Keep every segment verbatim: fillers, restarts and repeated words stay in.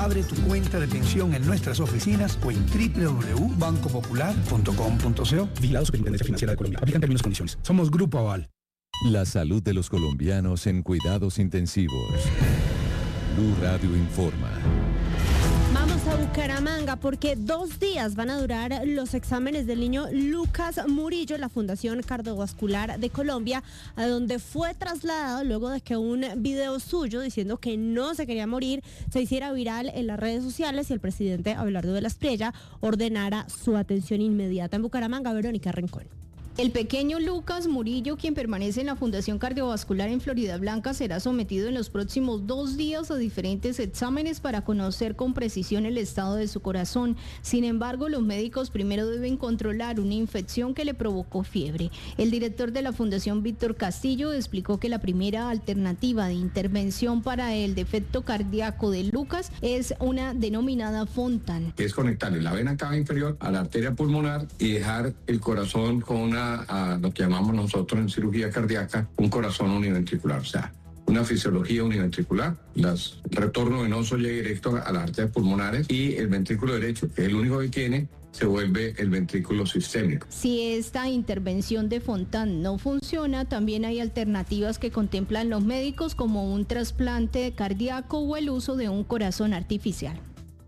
Abre tu cuenta de pensión en nuestras oficinas o en doble u doble u doble u punto banco popular punto com punto co. Vigilado Superintendencia Financiera de Colombia. Aplican términos y condiciones. Somos Grupo Aval. La salud de los colombianos en cuidados intensivos. Blue Radio informa. Vamos a Bucaramanga porque dos días van a durar los exámenes del niño Lucas Murillo, la Fundación Cardiovascular de Colombia, a donde fue trasladado luego de que un video suyo diciendo que no se quería morir se hiciera viral en las redes sociales y el presidente Abelardo de la Espriella ordenara su atención inmediata. En Bucaramanga, Verónica Rincón. El pequeño Lucas Murillo, quien permanece en la Fundación Cardiovascular en Florida Blanca, será sometido en los próximos dos días a diferentes exámenes para conocer con precisión el estado de su corazón. Sin embargo, los médicos primero deben controlar una infección que le provocó fiebre. El director de la Fundación, Víctor Castillo, explicó que la primera alternativa de intervención para el defecto cardíaco de Lucas es una denominada Fontan. Es conectarle la vena cava inferior a la arteria pulmonar y dejar el corazón con una a lo que llamamos nosotros en cirugía cardíaca un corazón univentricular, o sea, una fisiología univentricular. Las, el retorno venoso llega directo a las arterias pulmonares y el ventrículo derecho, que es el único que tiene, se vuelve el ventrículo sistémico. Si esta intervención de Fontan no funciona, también hay alternativas que contemplan los médicos como un trasplante cardíaco o el uso de un corazón artificial.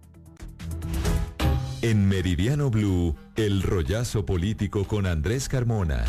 En Meridiano Blue, el rollazo político con Andrés Carmona.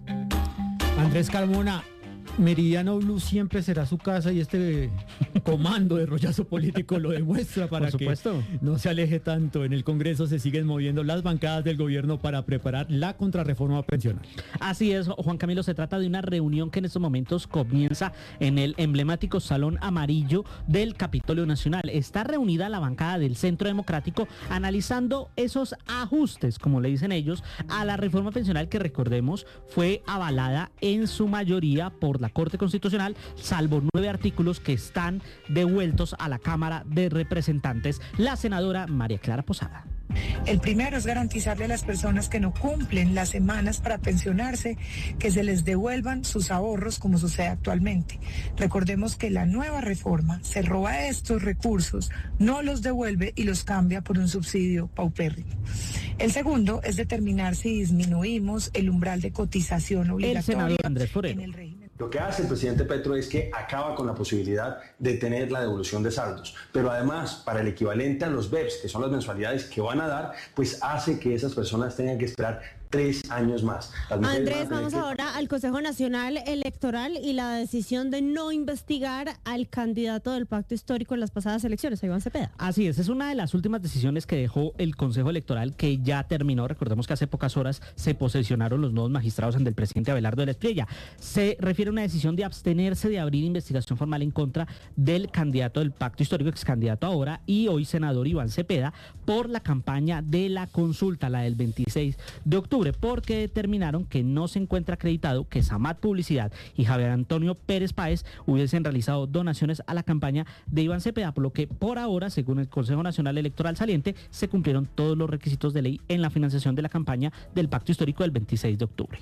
Andrés Carmona, Meridiano Blue siempre será su casa y este comando de rollazo político lo demuestra para que no se aleje tanto. En el Congreso se siguen moviendo las bancadas del gobierno para preparar la contrarreforma pensional. Así es, Juan Camilo, se trata de una reunión que en estos momentos comienza en el emblemático Salón Amarillo del Capitolio Nacional. Está reunida la bancada del Centro Democrático analizando esos ajustes, como le dicen ellos, a la reforma pensional que, recordemos, fue avalada en su mayoría por la Corte Constitucional, salvo nueve artículos que están devueltos a la Cámara de Representantes. La senadora María Clara Posada. El primero es garantizarle a las personas que no cumplen las semanas para pensionarse que se les devuelvan sus ahorros como sucede actualmente. Recordemos que la nueva reforma se roba estos recursos, no los devuelve y los cambia por un subsidio paupérrimo. El segundo es determinar si disminuimos el umbral de cotización obligatoria. El senador Andrés Forero. En el régimen. Lo que hace el presidente Petro es que acaba con la posibilidad de tener la devolución de saldos, pero además para el equivalente a los B E P S, que son las mensualidades que van a dar, pues hace que esas personas tengan que esperar tres años más. Andrés, vamos que... ahora al Consejo Nacional Electoral y la decisión de no investigar al candidato del Pacto Histórico en las pasadas elecciones, a Iván Cepeda. Así es, es una de las últimas decisiones que dejó el Consejo Electoral, que ya terminó. Recordemos que hace pocas horas se posesionaron los nuevos magistrados ante el presidente Abelardo de la Espriella. Se refiere a una decisión de abstenerse de abrir investigación formal en contra del candidato del Pacto Histórico, ex candidato ahora y hoy senador Iván Cepeda, por la campaña de la consulta, la del veintiséis de octubre. Porque determinaron que no se encuentra acreditado que Samat Publicidad y Javier Antonio Pérez Páez hubiesen realizado donaciones a la campaña de Iván Cepeda, por lo que por ahora, según el Consejo Nacional Electoral saliente, se cumplieron todos los requisitos de ley en la financiación de la campaña del Pacto Histórico del veintiséis de octubre.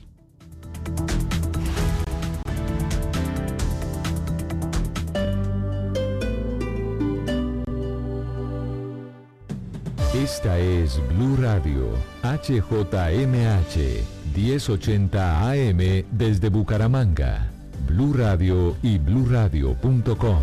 Esta es Blue Radio, H J M H, diez ochenta A M desde Bucaramanga. Blue Radio y blue radio punto com.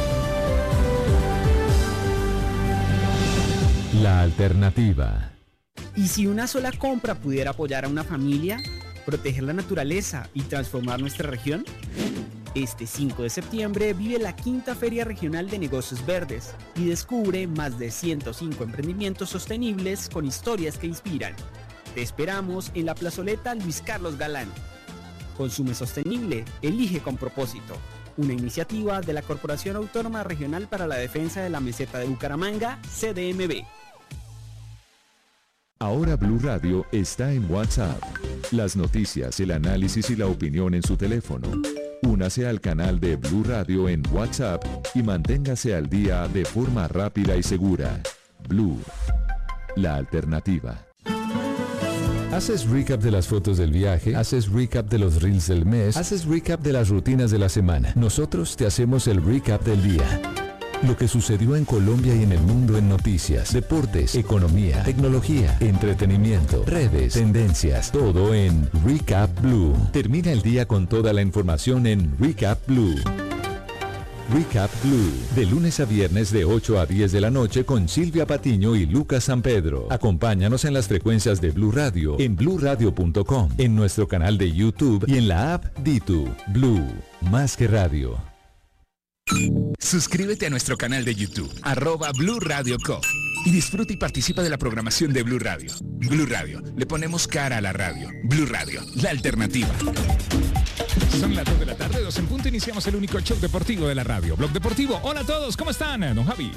La alternativa. ¿Y si una sola compra pudiera apoyar a una familia, proteger la naturaleza y transformar nuestra región? Este cinco de septiembre vive la quinta Feria Regional de Negocios Verdes y descubre más de ciento cinco emprendimientos sostenibles con historias que inspiran. Te esperamos en la plazoleta Luis Carlos Galán. Consume sostenible, elige con propósito. Una iniciativa de la Corporación Autónoma Regional para la Defensa de la Meseta de Bucaramanga, C D M B. Ahora Blue Radio está en WhatsApp. Las noticias, el análisis y la opinión en su teléfono. Únase al canal de Blue Radio en WhatsApp y manténgase al día de forma rápida y segura. Blue, la alternativa. ¿Haces recap de las fotos del viaje? ¿Haces recap de los reels del mes? ¿Haces recap de las rutinas de la semana? Nosotros te hacemos el recap del día. Lo que sucedió en Colombia y en el mundo en noticias, deportes, economía, tecnología, entretenimiento, redes, tendencias, todo en Recap Blue. Termina el día con toda la información en Recap Blue. Recap Blue, de lunes a viernes de ocho a diez de la noche con Silvia Patiño y Lucas San Pedro. Acompáñanos en las frecuencias de Blue Radio, en blue radio punto com, en nuestro canal de YouTube y en la app Ditu. Blue, más que radio. Suscríbete a nuestro canal de YouTube, arroba Blue Radio Co. Y disfruta y participa de la programación de Blue Radio. Blue Radio, le ponemos cara a la radio. Blue Radio, la alternativa. Son las dos de la tarde, dos en punto, iniciamos el único show deportivo de la radio. Blog Deportivo, hola a todos, ¿cómo están? Don Javi.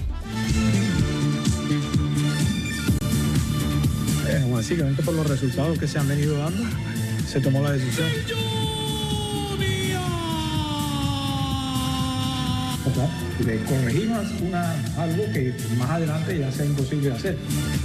Eh, básicamente por los resultados que se han venido dando, se tomó la decisión. De corregir una, algo que más adelante ya sea imposible hacer.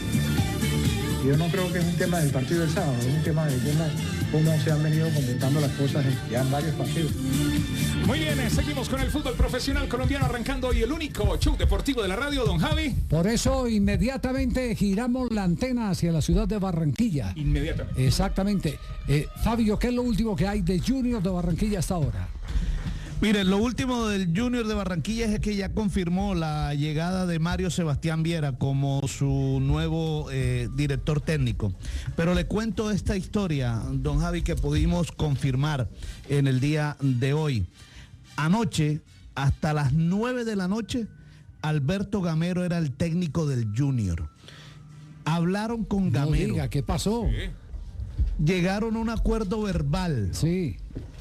Yo no creo que es un tema del partido del sábado, es un tema de cómo, cómo se han venido completando las cosas en, ya en varios partidos. Muy bien, seguimos con el fútbol profesional colombiano arrancando hoy el único show deportivo de la radio, don Javi. Por eso inmediatamente giramos la antena hacia la ciudad de Barranquilla. Inmediatamente. Exactamente. Eh, Fabio, ¿qué es lo último que hay de Junior de Barranquilla hasta ahora? Miren, lo último del Junior de Barranquilla es que ya confirmó la llegada de Mario Sebastián Viera como su nuevo eh, director técnico. Pero le cuento esta historia, don Javi, que pudimos confirmar en el día de hoy. Anoche, hasta las nueve de la noche, Alberto Gamero era el técnico del Junior. Hablaron con Gamero. No diga, ¿qué pasó? Sí. Llegaron a un acuerdo verbal. Sí.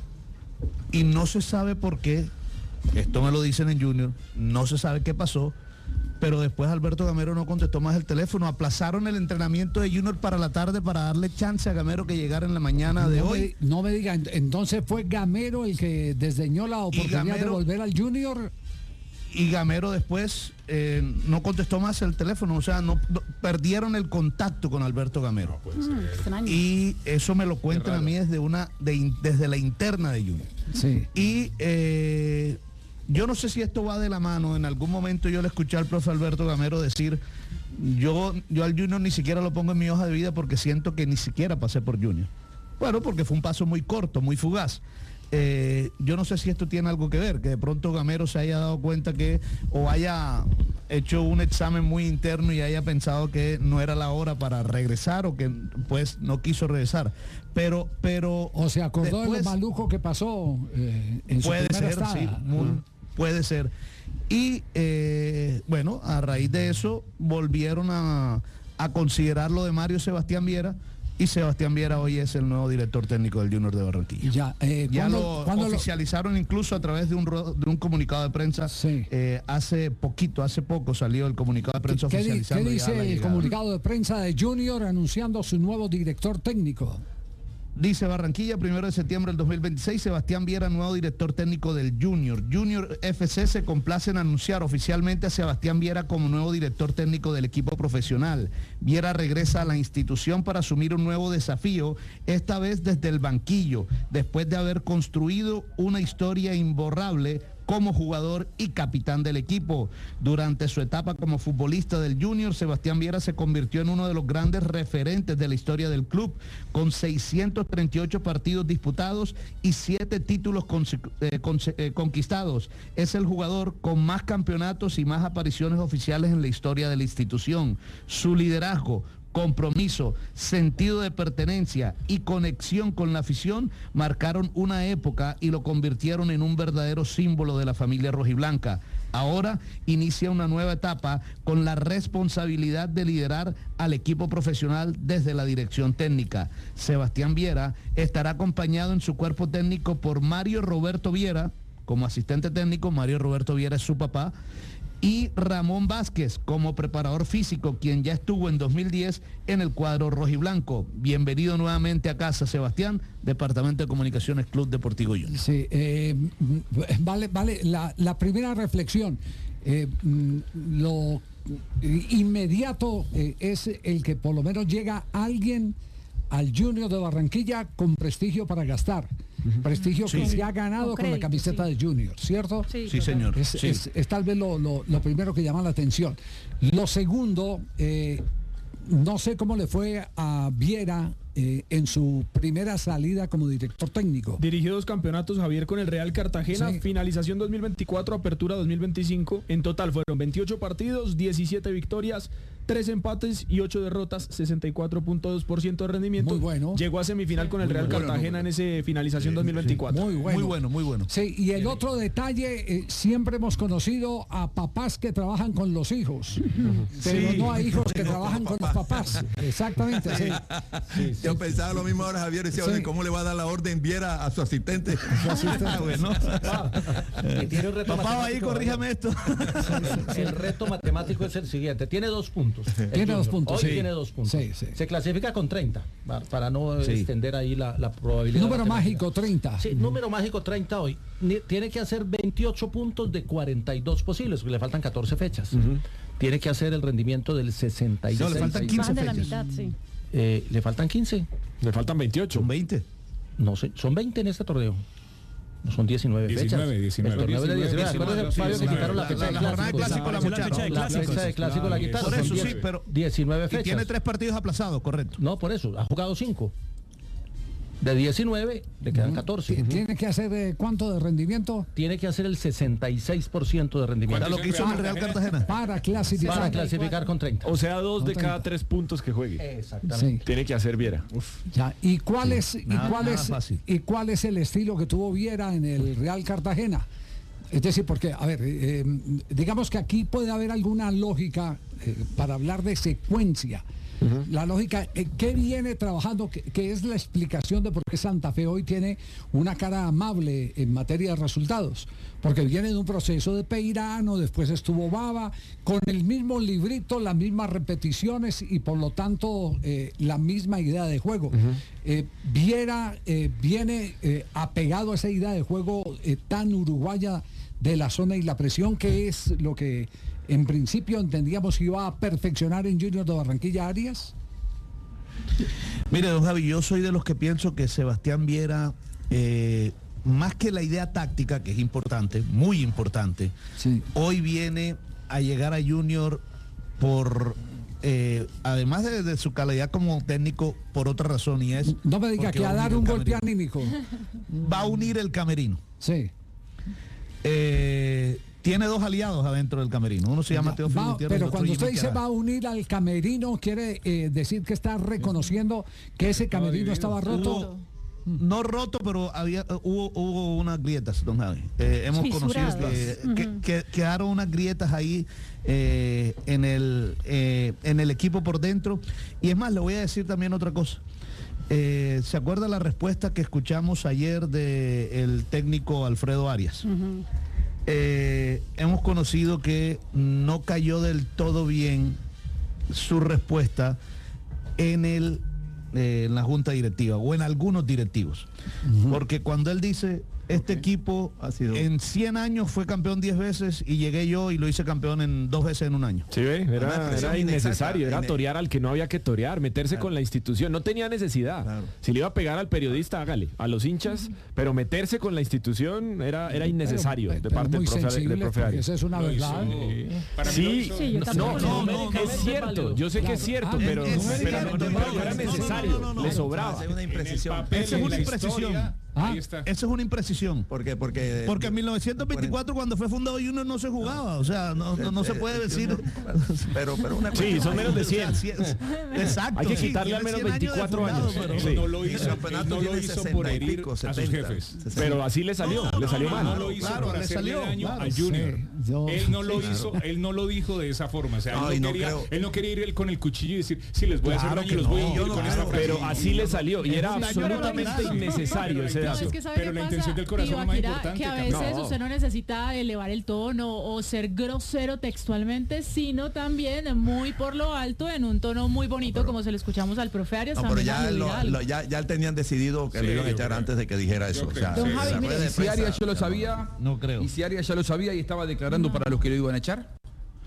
Y no se sabe por qué, esto me lo dicen en Junior, no se sabe qué pasó, pero después Alberto Gamero no contestó más el teléfono. Aplazaron el entrenamiento de Junior para la tarde para darle chance a Gamero que llegara en la mañana de no hoy. Me, no me digan, entonces fue Gamero el que desdeñó la oportunidad Gamero, de volver al Junior. Y Gamero después eh, no contestó más el teléfono, o sea, no, no perdieron el contacto con Alberto Gamero. No, mm, y eso me lo cuentan a mí desde una de, desde la interna de Junior. Sí. Y eh, yo no sé si esto va de la mano. En algún momento yo le escuché al profe Alberto Gamero decir, yo, yo al Junior ni siquiera lo pongo en mi hoja de vida porque siento que ni siquiera pasé por Junior. Bueno, porque fue un paso muy corto, muy fugaz. Eh, yo no sé si esto tiene algo que ver, que de pronto Gamero se haya dado cuenta que, o haya hecho un examen muy interno y haya pensado que no era la hora para regresar o que pues no quiso regresar. Pero, pero. O se acordó después, de lo maluco que pasó eh, en su puede primera ser, estada. Sí, muy, uh-huh. Puede ser. Y eh, bueno, a raíz de eso volvieron a, a considerar lo de Mario Sebastián Viera. Y Sebastián Viera hoy es el nuevo director técnico del Junior de Barranquilla. Ya, eh, ya ¿cuándo, lo ¿cuándo oficializaron lo... incluso a través de un, de un comunicado de prensa. Sí. Eh, hace poquito, hace poco salió el comunicado de prensa ¿Qué, oficializando. ¿Qué dice el comunicado de prensa de Junior anunciando su nuevo director técnico? Dice Barranquilla, primero de septiembre del dos mil veintiséis, Sebastián Viera, nuevo director técnico del Junior. Junior F C se complace en anunciar oficialmente a Sebastián Viera como nuevo director técnico del equipo profesional. Viera regresa a la institución para asumir un nuevo desafío, esta vez desde el banquillo, después de haber construido una historia imborrable como jugador y capitán del equipo. Durante su etapa como futbolista del Junior, Sebastián Viera se convirtió en uno de los grandes referentes de la historia del club, con seiscientos treinta y ocho partidos disputados y siete títulos con, eh, con, eh, conquistados. Es el jugador con más campeonatos y más apariciones oficiales en la historia de la institución. Su liderazgo, compromiso, sentido de pertenencia y conexión con la afición marcaron una época y lo convirtieron en un verdadero símbolo de la familia rojiblanca. Ahora inicia una nueva etapa con la responsabilidad de liderar al equipo profesional desde la dirección técnica. Sebastián Viera estará acompañado en su cuerpo técnico por Mario Roberto Viera, como asistente técnico. Mario Roberto Viera es su papá. Y Ramón Vázquez como preparador físico, quien ya estuvo en dos mil diez en el cuadro rojiblanco. Bienvenido nuevamente a casa, Sebastián, Departamento de Comunicaciones, Club Deportivo Junior. Sí, eh, vale, vale, la, la primera reflexión, eh, lo inmediato eh, es el que por lo menos llega alguien al Junior de Barranquilla con prestigio para gastar. prestigio Sí, que sí. se ha ganado Con con, la crédito, camiseta sí. de Junior, ¿cierto? Sí, Sí, total. señor. Es, Sí. es- es tal vez lo, lo- lo primero que llama la atención. Lo segundo, eh, no sé cómo le fue a Viera eh, en su primera salida como director técnico. Dirigió dos campeonatos, Javier, con el Real Cartagena, Sí. finalización dos mil veinticuatro, apertura dos mil veinticinco. En total fueron veintiocho partidos, diecisiete victorias, tres empates y ocho derrotas, sesenta y cuatro punto dos por ciento de rendimiento. Muy bueno. Llegó a semifinal con el Muy Real bueno. Cartagena en ese finalización dos mil veinticuatro. Muy bueno. Muy bueno, muy bueno. Sí, y el otro detalle, eh, siempre hemos conocido a papás que trabajan con los hijos, pero Sí. no a hijos que trabajan con los papás. Exactamente, sí. Sí, sí. Yo pensaba lo mismo ahora, Javier, decía, Sí. oye, ¿cómo le va a dar la orden Viera a su asistente? Ah, bueno. Y tiene un reto Papá, ahí matemático, corríjame esto. El reto matemático es el siguiente. Tiene dos puntos. El Tiene dos Junior. puntos, Hoy sí. tiene dos puntos. Sí, sí. Se clasifica con treinta, pa- para no Sí. extender ahí la, la probabilidad. Número matemática. mágico, treinta. Sí, número mágico treinta hoy. Ni- Tiene que hacer veintiocho puntos de cuarenta y dos posibles, porque le faltan catorce fechas. Tiene que hacer el rendimiento del sesenta y seis. No, le faltan quince Más de la fechas. mitad, sí. Eh, ¿Le faltan quince? Le faltan veintiocho. Son veinte. No sé, son veinte en este torneo. No, son diecinueve, diecinueve, fechas. diecinueve. El torneo era diecinueve. Acuérdate, Fabio, que quitaron la La- fecha la- de la jornada de clásico. clásico la La mucharon. fecha de Clásicos. clásico la quitaron. Por son eso sí, diez, pero- diecinueve Y fechas. tiene tres partidos aplazados, correcto. No, por eso, ha jugado cinco. De diecinueve le quedan catorce. Ti- ¿Tiene que hacer eh, cuánto de rendimiento? Tiene que hacer el sesenta y seis por ciento de rendimiento. Lo que hizo en el Real Cartagena. Para clasificar. Para clasificar con treinta. O sea, dos de Con cada treinta. tres puntos que juegue. Exactamente. Sí. Tiene que hacer Viera. Ya, ¿y cuál es y Nada- cuál nada es fácil. y cuál es el estilo que tuvo Viera en el Real Cartagena? Es decir, porque a ver, eh, digamos que aquí puede haber alguna lógica eh, para hablar de secuencia. La lógica, eh, ¿qué viene trabajando? ¿Qué, qué es la explicación de por qué Santa Fe hoy tiene una cara amable en materia de resultados? Porque viene de un proceso de Peirano, después estuvo Baba, con el mismo librito, las mismas repeticiones y por lo tanto eh, la misma idea de juego. Eh, Viera eh, viene eh, apegado a esa idea de juego eh, tan uruguaya de la zona y la presión, que es lo que en principio entendíamos que iba a perfeccionar en Junior de Barranquilla Arias. Mire, don Javi, yo soy de los que pienso que Sebastián Viera, eh, más que la idea táctica, que es importante, muy importante, Sí. hoy viene a llegar a Junior por, eh, además de, de su calidad como técnico, por otra razón, y es... No me diga porque que va a unir dar el un golpe camerino. anímico. Va a unir el camerino. Sí. Eh, tiene dos aliados adentro del camerino. Uno se llama Teófilo Va- Gutiérrez, pero el otro cuando usted Jimmy dice Querá. va a unir al camerino, quiere eh, decir que está reconociendo que ese camerino estaba roto. No roto, pero había hubo, hubo unas grietas, don Javi. Eh, hemos Fisuradas. conocido que, que- Ujú. que quedaron unas grietas ahí eh, en, el, eh, en el equipo por dentro. Y es más, le voy a decir también otra cosa. Eh, ¿Se acuerda la respuesta que escuchamos ayer del técnico Alfredo Arias? Eh, hemos conocido que no cayó del todo bien su respuesta en el eh, en la junta directiva o en algunos directivos, porque cuando él dice este equipo en cien años fue campeón diez veces y llegué yo y lo hice campeón en dos veces en un año. Sí, ve, Una era, expresión era innecesario, inexacta. era torear al que no había que torear, meterse con la institución, no tenía necesidad. Claro. Si le iba a pegar al periodista, hágale, a los hinchas, pero meterse con la institución era, era innecesario Pero- de pero parte muy del profe, del sensible, profe porque Arias. esa es una verdad. Para mí lo Sí, hizo- Sí, yo no, tampoco no, lo no, veo. es cierto, yo sé que es cierto, Ah, pero, es pero cierto, no, no, pero- no era no, no, necesario, no, no, no. le sobraba. Es una En el imprecisión. papel, Esa es en una la imprecisión. historia, Ah, ahí está. Esa es una imprecisión. ¿Por qué? Porque, Porque en mil novecientos veinticuatro cuando fue fundado Junior no se jugaba, o sea, no, no, no se puede decir. Pero, pero una Sí, son menos de cien. O sea, cien- Exacto. Hay que sí, quitarle al tiene menos cien años de veinticuatro fundado, años. pero- Él Sí. no lo hizo, El él campeonato no lo tiene hizo sesenta por y herir pico, a sus setenta. jefes. Pero así le salió, le salió No mal. lo hizo Claro, por le hacerle salió, daño claro. a Junior. Sí, yo- él no lo sí, hizo, él no lo dijo de esa forma. O sea, No, él, y no no quería, creo- él no quería ir él con el cuchillo y decir, sí, les voy a hacer Claro daño, que los no, voy a ir yo no con creo, esta frase. Pero así le salió y era un daño absolutamente colateral. innecesario ese Pero dato. No, es que ¿sabe Pero qué la pasa, intención del corazón es más Tibaquirá? importante, Que a Camilo. veces No. usted no necesita elevar el tono o ser grosero textualmente, sino también muy por lo alto, en un tono muy bonito, como se lo escuchamos al profe Arias. No, pero también ya, ayuda lo- algo. lo- ya, ya tenían decidido que Sí, lo iban a yo echar creo. antes de que dijera eso. O sea, Don en la Javi, rueda mire, de ¿Y si prensa, Arias ya lo no. sabía? No creo. ¿Y si Arias ya lo sabía y estaba declarando para los que lo iban a echar?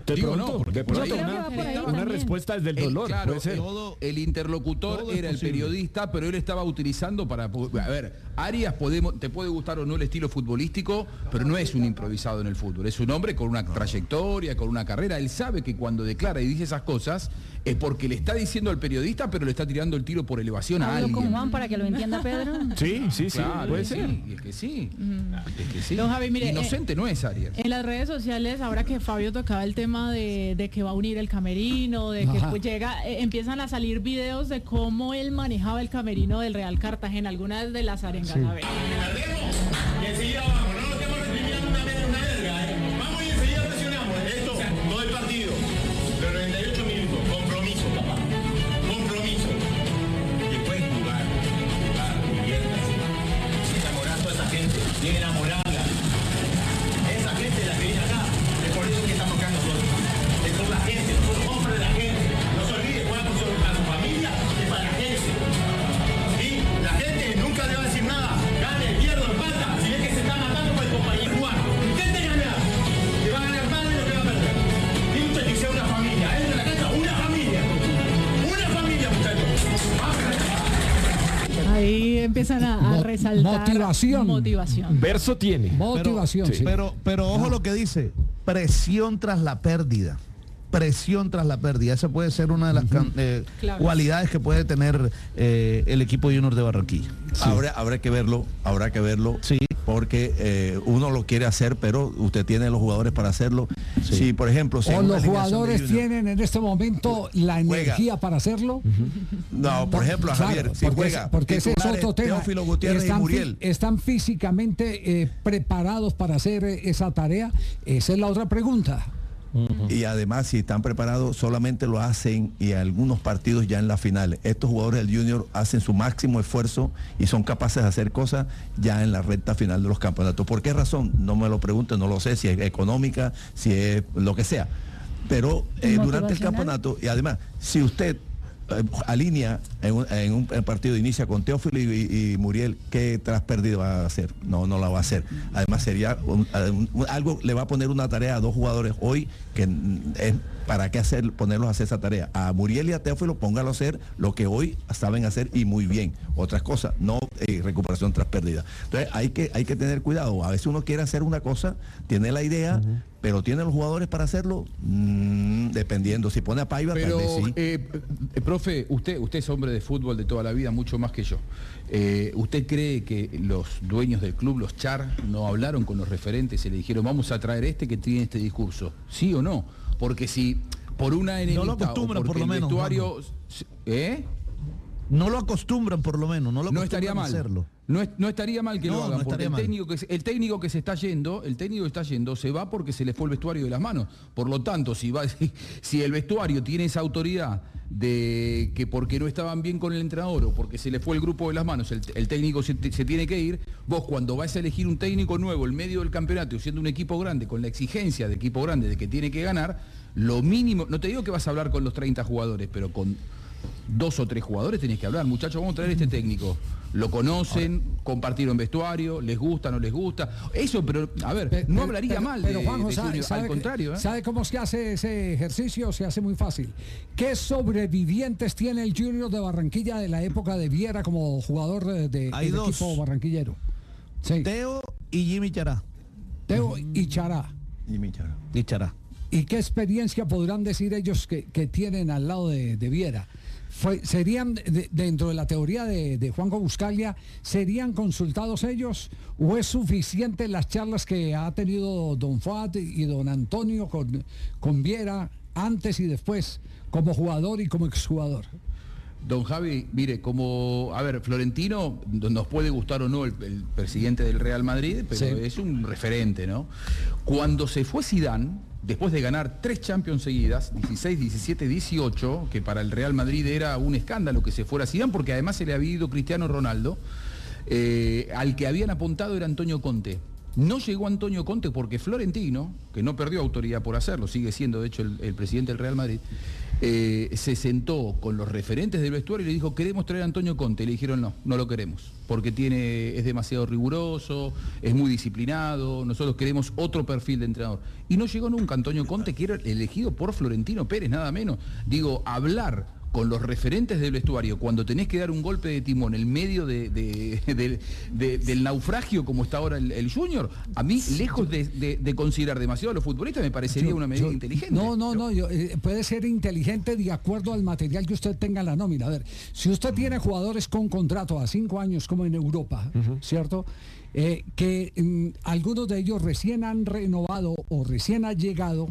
De Digo, pronto, no, porque de por pronto ahí- una, una una respuesta desde el dolor. claro, puede ser. el, todo, el interlocutor todo es era el posible. periodista, pero él estaba utilizando para... A ver, Arias podemos, te puede gustar o no el estilo futbolístico, pero no es un improvisado en el fútbol. Es un hombre con una trayectoria, con una carrera. Él sabe que cuando declara y dice esas cosas es porque le está diciendo al periodista, pero le está tirando el tiro por elevación a Hablo alguien. con Juan para que lo entienda Pedro. Sí, sí, sí, Claro, puede es que ser. sí, es que sí. Es que sí. Don Javi, mire, Inocente no es Arias. En las redes sociales, ahora que Fabio tocaba el tema de, de que va a unir el camerino, de que Ajá. pues llega, eh, empiezan a salir videos de cómo él manejaba el camerino del Real Cartagena, algunas de las arengas. Sí. A ver. Y enseguida vamos, no nos estemos reprimiendo una, una verga, ¿eh? Vamos y enseguida presionamos. Esto, todo el partido, de noventa y ocho minutos, compromiso, papá, compromiso. Después jugar, jugar, diviértanse. Enamorar a toda esa gente, bien enamorada. Esa gente la que viene acá, es por eso que estamos acá nosotros. Es por la gente, nosotros somos para la gente. No se olvide, juegan por su, a su familia, es para la gente. Y la gente nunca le va a decir nada. Gane, pierda, empata. Si ve que se está matando por el compañero jugar. Intente ganar. Que va a ganar más de lo que va a perder. Y usted que sea una familia. Él de la cancha, una familia. Una familia, muchachos. Ahí empiezan a, a Mo- resaltar. motivación. Motivación. Verso tiene. Motivación, Pero, sí. pero, pero ojo lo que dice, presión tras la pérdida. Presión tras la pérdida. Esa puede ser una de las can- eh, Claves. cualidades que puede tener eh, el equipo Junior de Barranquilla. Habrá, habrá que verlo, habrá que verlo, Sí. porque eh, uno lo quiere hacer, pero usted tiene los jugadores para hacerlo. Si, por ejemplo, si O en una los alineación de jugadores Junior- tienen en este momento la energía para hacerlo. No, por ejemplo, Claro, Javier, si porque, juega porque ese es titulares otro tema. Teófilo Gutiérrez y están, fi- Muriel. ¿Están físicamente eh, preparados para hacer eh, esa tarea? Esa es la otra pregunta. Y además, si están preparados, solamente lo hacen y algunos partidos ya en la final. Estos jugadores del Junior hacen su máximo esfuerzo y son capaces de hacer cosas ya en la recta final de los campeonatos. ¿Por qué razón? No me lo pregunten, no lo sé, si es económica, si es lo que sea. Pero eh, durante el campeonato, y además, si usted eh, alinea en un, en un partido, inicia con Teófilo y, y- y Muriel, ¿qué tras pérdida va a hacer? No, no la va a hacer. Además sería un- un- algo, le va a poner una tarea a dos jugadores hoy que mm, es para qué hacer, ponerlos a hacer esa tarea. A Muriel y a Teófilo póngalo a hacer lo que hoy saben hacer y muy bien. Otras cosas, no eh, recuperación tras pérdida. Entonces hay que, hay que tener cuidado. A veces uno quiere hacer una cosa, tiene la idea, pero tiene los jugadores para hacerlo, Mm, dependiendo. Si pone a Paiva, Pero, tal vez sí. eh, eh, profe, usted, usted es hombre de fútbol de toda la vida, mucho más que yo. Eh, ¿Usted cree que los dueños del club, los Char, no hablaron con los referentes y le dijeron, vamos a traer este que tiene este discurso? ¿Sí o no? Porque si por una enemistad No lo o acostumbran, porque por lo el menos, vestuario... ¿Eh? No lo acostumbran por lo menos, no lo No acostumbran estaría a mal. hacerlo. No, es- no estaría mal que No, lo hagan, no porque estaría el mal. técnico, que, se- el técnico que se está yendo, el técnico que está yendo, se va porque se le fue el vestuario de las manos. Por lo tanto, si va, si, si el vestuario tiene esa autoridad de que porque no estaban bien con el entrenador o porque se le fue el grupo de las manos, el, el técnico se, te- se tiene que ir, vos cuando vas a elegir un técnico nuevo en medio del campeonato, siendo un equipo grande, con la exigencia de equipo grande de que tiene que ganar, lo mínimo, no te digo que vas a hablar con los treinta jugadores, pero con dos o tres jugadores tenés que hablar. Muchachos, vamos a traer este técnico. Lo conocen, compartieron vestuario, les gusta, no les gusta. Eso, pero, a ver, no hablaría Pero- mal pero de, Juanjo, de sabe- Junior, sabe al que- contrario. ¿eh? ¿Sabe cómo se hace ese ejercicio? Se hace muy fácil. ¿Qué sobrevivientes tiene el Junior de Barranquilla de la época de Viera como jugador de, de- Hay del dos. equipo barranquillero? Sí. Teo y Jimmy Chará. Teo y Chará. Jimmy Chará. Y Chará. ¿Y qué experiencia podrán decir ellos que, que tienen al lado de, de Viera? Fue, ¿Serían, de- dentro de la teoría de, de Juanjo Buscaglia, serían consultados ellos o es suficiente las charlas que ha tenido don Fuad y don Antonio con, con Viera antes y después como jugador y como exjugador? Don Javi, mire, como, a ver, Florentino, nos puede gustar o no el, el presidente del Real Madrid, pero Sí. es un referente, ¿no? Cuando se fue Zidane, después de ganar tres Champions seguidas, dieciséis, diecisiete, dieciocho, que para el Real Madrid era un escándalo que se fuera Zidane, porque además se le había ido Cristiano Ronaldo, eh, al que habían apuntado era Antonio Conte. No llegó Antonio Conte porque Florentino, que no perdió autoridad por hacerlo, sigue siendo de hecho el, el presidente del Real Madrid, eh, se sentó con los referentes del vestuario y le dijo, queremos traer a Antonio Conte. Y le dijeron, no, no lo queremos, porque tiene, es demasiado riguroso, es muy disciplinado, nosotros queremos otro perfil de entrenador. Y no llegó nunca Antonio Conte, que era elegido por Florentino Pérez, nada menos. Digo, hablar con los referentes del vestuario, cuando tenés que dar un golpe de timón en el medio de, de, de, de, del naufragio como está ahora el, el Junior, a mí, lejos de, de, de considerar demasiado a los futbolistas, me parecería yo, una medida yo, inteligente. No, no, no, yo, eh, puede ser inteligente de acuerdo al material que usted tenga en la nómina. A ver, si usted tiene jugadores con contrato a cinco años como en Europa, uh-huh. ¿cierto? Eh, que mm, algunos de ellos recién han renovado o recién han llegado,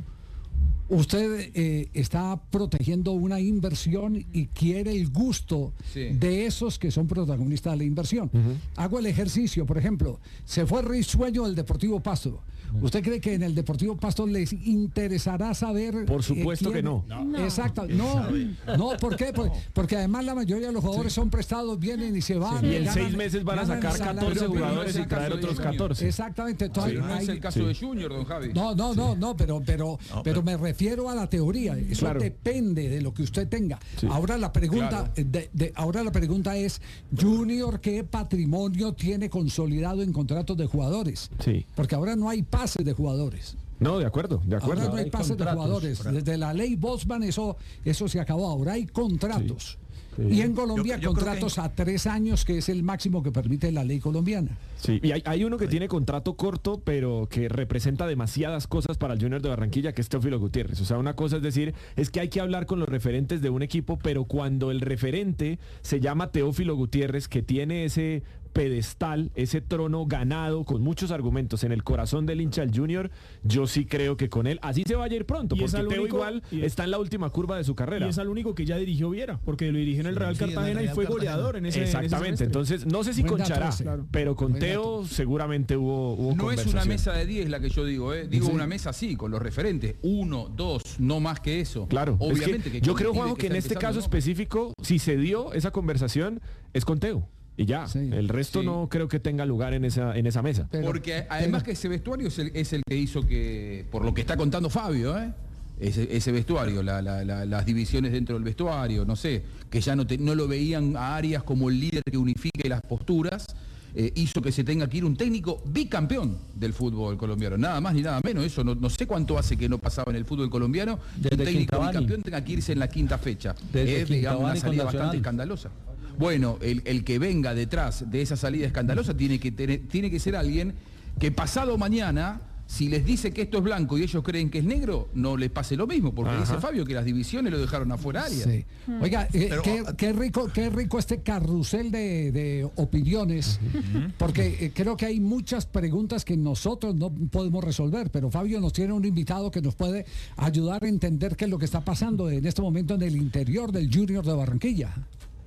usted eh, está protegiendo una inversión y quiere el gusto sí. de esos que son protagonistas de la inversión. Uh-huh. Hago el ejercicio, por ejemplo, se fue Risueño del Deportivo Pasto. ¿Usted cree que en el Deportivo Pasto les interesará saber? Por supuesto eh, que no. no. Exacto. No, no, ¿por qué? Porque, porque además la mayoría de los jugadores sí. son prestados, vienen y se van. Sí. Y en ganan, seis meses van a sacar catorce jugadores y traer otros catorce. Exactamente. Entonces, sí, no hay, es el caso sí. de Junior, don Javi. No, no, no, no, pero, pero, no, pero, pero me refiero a la teoría. Eso claro. depende de lo que usted tenga. Sí. Ahora la pregunta, claro. de, de, ahora la pregunta es, Junior, ¿qué patrimonio tiene consolidado en contratos de jugadores? Sí. Porque ahora no hay pases de jugadores. No, de acuerdo, de acuerdo. Ahora no hay, hay pases de jugadores. Desde la ley Bosman eso, eso se acabó. Ahora hay contratos. Sí, sí. Y en Colombia yo, yo contratos que... a tres años, que es el máximo que permite la ley colombiana. Sí, y hay, hay uno que sí. tiene contrato corto, pero que representa demasiadas cosas para el Junior de Barranquilla, que es Teófilo Gutiérrez. O sea, una cosa es decir, es que hay que hablar con los referentes de un equipo, pero cuando el referente se llama Teófilo Gutiérrez, que tiene ese pedestal, ese trono ganado con muchos argumentos en el corazón del hincha del Junior, yo sí creo que con él así se vaya a ir pronto, porque Teo único, igual y es, está en la última curva de su carrera. Y es al único que ya dirigió Viera, porque lo dirigió en el Real sí, Cartagena el Real y fue Cartagena. goleador en ese Exactamente, en ese entonces no sé si Buen con Chará, claro. pero con Buen Teo dato. seguramente hubo, hubo No es una mesa de diez la que yo digo, ¿eh? digo sí. una mesa así, con los referentes, uno, dos, no más que eso. Claro, obviamente que que yo creo, Juanjo, que, que en este caso ¿no? específico, si se dio esa conversación, es con Teo. Y ya, sí, el resto sí. no creo que tenga lugar en esa en esa mesa. Pero, Porque además pero, que ese vestuario es el, es el que hizo que, por lo que está contando Fabio, ¿eh? ese, ese vestuario, la, la, la, las divisiones dentro del vestuario, no sé, que ya no, te, no lo veían a Arias como el líder que unifique las posturas, eh, hizo que se tenga que ir un técnico bicampeón del fútbol colombiano, nada más ni nada menos. Eso no, no sé cuánto hace que no pasaba en el fútbol colombiano, Desde un técnico Quintabani. bicampeón tenga que irse en la quinta fecha. Desde es, digamos, una salida bastante Nacional. escandalosa. Bueno, el, el que venga detrás de esa salida escandalosa tiene que, tener, tiene que ser alguien que pasado mañana, si les dice que esto es blanco y ellos creen que es negro, no les pase lo mismo, porque Ajá. dice Fabio que las divisiones lo dejaron afuera área. Sí. Oiga, eh, Pero, qué, qué rico, qué rico este carrusel de, de opiniones, uh-huh. porque eh, creo que hay muchas preguntas que nosotros no podemos resolver, pero Fabio nos tiene un invitado que nos puede ayudar a entender qué es lo que está pasando en este momento en el interior del Junior de Barranquilla.